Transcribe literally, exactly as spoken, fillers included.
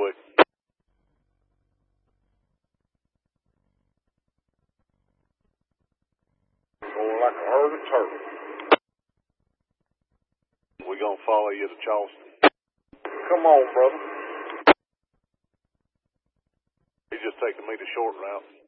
quick. Going like a herd of turkeys. We're going to follow you to Charleston. Come on, brother. He's just taking me the short route.